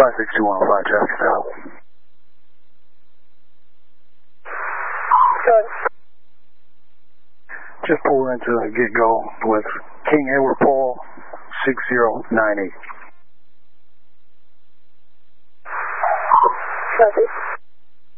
56215 traffic out. Good. Just pull into get-go with King Edward Paul 6098. Copy.